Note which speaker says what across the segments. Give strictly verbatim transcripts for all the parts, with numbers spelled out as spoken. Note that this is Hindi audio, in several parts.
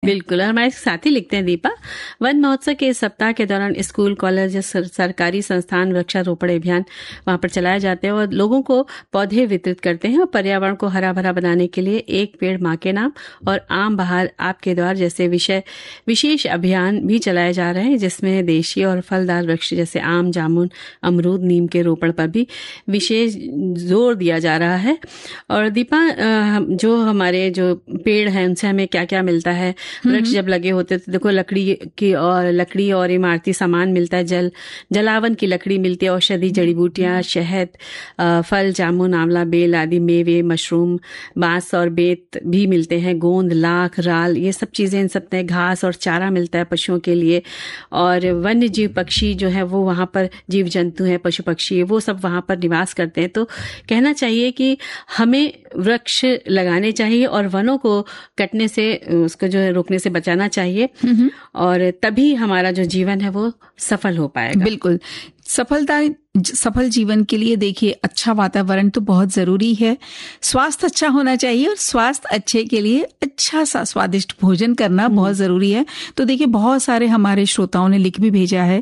Speaker 1: बिल्कुल। और हमारे साथी लिखते हैं दीपा, वन महोत्सव के इस सप्ताह के दौरान स्कूल, कॉलेज, सर, सरकारी संस्थान वृक्षारोपण अभियान वहां पर चलाए जाते हैं और लोगों को पौधे वितरित करते हैं और पर्यावरण को हरा भरा बनाने के लिए एक पेड़ माँ के नाम और आम बहार आपके द्वार जैसे विषय विशेष अभियान भी चलाए जा रहे हैं, जिसमें देशी और फलदार वृक्ष जैसे आम, जामुन, अमरूद, नीम के रोपण पर भी विशेष जोर दिया जा रहा है। और दीपा, जो हमारे जो पेड़ हैं उनसे हमें क्या क्या मिलता है? वृक्ष जब लगे होते तो देखो लकड़ी की और लकड़ी और इमारती सामान मिलता है, जल जलावन की लकड़ी मिलती है, औषधि, जड़ी बूटियां, शहद, फल, जामुन, आंवला, बेल आदि मेवे, मशरूम, बांस और बेत भी मिलते हैं, गोंद, लाख, राल, ये सब चीजें, इन सब घास और चारा मिलता है पशुओं के लिए। और वन्य जीव पक्षी जो है वो वहां पर जीव जंतु हैं, पशु पक्षी, वो सब वहां पर निवास करते हैं। तो कहना चाहिए कि हमें वृक्ष लगाने चाहिए और वनों को कटने से, उसको जो है रोकने से बचाना चाहिए, और तभी हमारा जो जीवन है वो सफल हो पाएगा।
Speaker 2: बिल्कुल। सफलता सफल जीवन के लिए देखिए अच्छा वातावरण तो बहुत जरूरी है, स्वास्थ्य अच्छा होना चाहिए और स्वास्थ्य अच्छे के लिए अच्छा सा स्वादिष्ट भोजन करना बहुत जरूरी है। तो देखिए बहुत सारे हमारे श्रोताओं ने लिख भी भेजा है,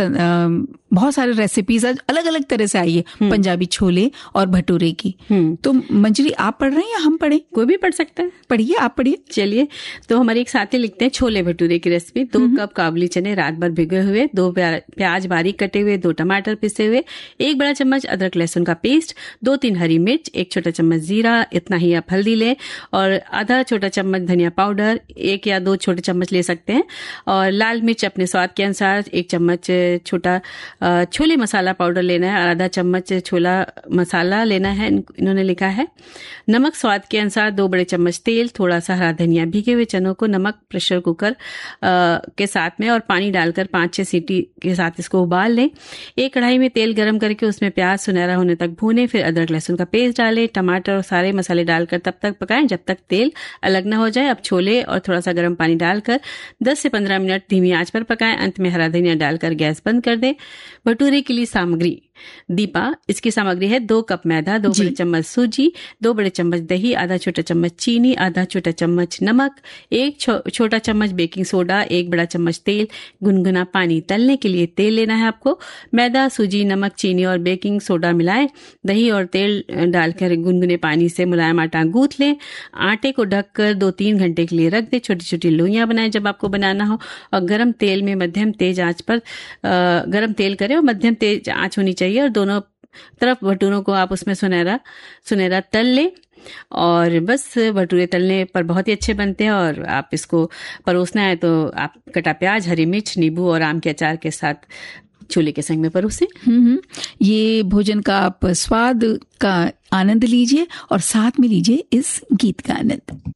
Speaker 2: बहुत सारे रेसिपीज अलग अलग तरह से आई है, पंजाबी छोले और भटूरे की। तो मंजरी आप पढ़ रहे हैं या हम पढ़े?
Speaker 1: कोई भी पढ़ सकता है,
Speaker 2: पढ़िए, आप पढ़िए।
Speaker 1: चलिए, तो हमारे एक साथी लिखते हैं छोले भटूरे की रेसिपी। दो कप काबुली चने रात भर भिगे हुए, दो प्याज बारीक कटे हुए, दो टमाटर पिसे हुए, एक बड़ा चम्मच अदरक लहसुन का पेस्ट, दो तीन हरी मिर्च, एक छोटा चम्मच जीरा, इतना ही आप हल्दी लें, और आधा छोटा चम्मच धनिया पाउडर, एक या दो छोटे चम्मच ले सकते हैं, और लाल मिर्च अपने स्वाद के अनुसार, एक चम्मच छोटा छोले मसाला पाउडर लेना है और आधा चम्मच छोला मसाला लेना है, इन्होंने लिखा है। नमक स्वाद के अनुसार, दो बड़े चम्मच तेल, थोड़ा सा हरा धनिया, भीगे हुए चनों को नमक प्रेशर कुकर के साथ में और पानी डालकर पांच छह सीटी के साथ इसको उबाल लें। एक कढ़ाई में तेल गरम करके उसमें प्याज सुनहरा होने तक भूनें, फिर अदरक लहसुन का पेस्ट डालें, टमाटर और सारे मसाले डालकर तब तक पकाएं जब तक तेल अलग न हो जाए। अब छोले और थोड़ा सा गर्म पानी डालकर दस से पंद्रह मिनट धीमी आंच पर पकाएं, अंत में हरा धनिया डालकर गैस बंद कर दें। भटूरे के लिए सामग्री दीपा, इसकी सामग्री है दो कप मैदा, दो बड़े चम्मच सूजी, दो बड़े चम्मच दही, आधा छोटा चम्मच चीनी, आधा छोटा चम्मच नमक, एक छो, छोटा चम्मच बेकिंग सोडा, एक बड़ा चम्मच तेल, गुनगुना पानी। तलने के लिए तेल लेना है आपको। मैदा, सूजी, नमक, चीनी और बेकिंग सोडा मिलाएं, दही और तेल डालकर गुनगुने पानी से मुलायम आटा गूंथ लें। आटे को ढककर दो तीन घंटे के लिए रख दें। छोटी छोटी लोइयां बनाएं जब आपको बनाना हो, और गर्म तेल में मध्यम तेज आंच पर गर्म तेल करें और मध्यम तेज आंच होनी चाहिए, और दोनों तरफ भटूरों को आप उसमें सुनहरा सुनहरा तल लें। और बस भटूरे तलने पर बहुत ही अच्छे बनते हैं। और आप इसको परोसना है तो आप कटा प्याज, हरी मिर्च, नींबू और आम के अचार के साथ छोले के संग में परोसें।
Speaker 2: हम्म ये भोजन का आप स्वाद का आनंद लीजिए और साथ में लीजिए इस गीत का आनंद।